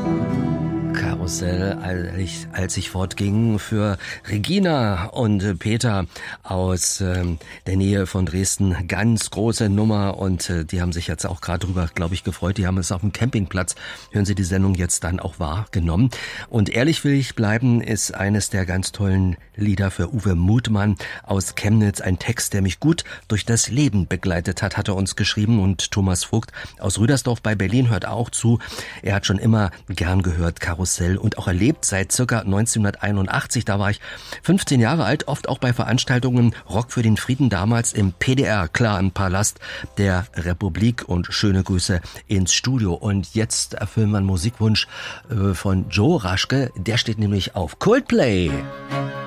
Karussell, als ich fortging, für Regina und Peter aus der Nähe von Dresden. Ganz große Nummer und die haben sich jetzt auch gerade drüber, glaube ich, gefreut. Die haben es auf dem Campingplatz, hören Sie die Sendung jetzt dann auch wahrgenommen. Und Ehrlich will ich bleiben ist eines der ganz tollen Lieder für Uwe Mutmann aus Chemnitz. Ein Text, der mich gut durch das Leben begleitet hat er uns geschrieben. Und Thomas Vogt aus Rüdersdorf bei Berlin hört auch zu. Er hat schon immer gern gehört Karussell und auch erlebt seit circa 1981. Da war ich 15 Jahre alt, oft auch bei Veranstaltungen Rock für den Frieden, damals im PDR, klar im Palast der Republik, und schöne Grüße ins Studio. Und jetzt erfüllen wir einen Musikwunsch von Joe Raschke, der steht nämlich auf Coldplay.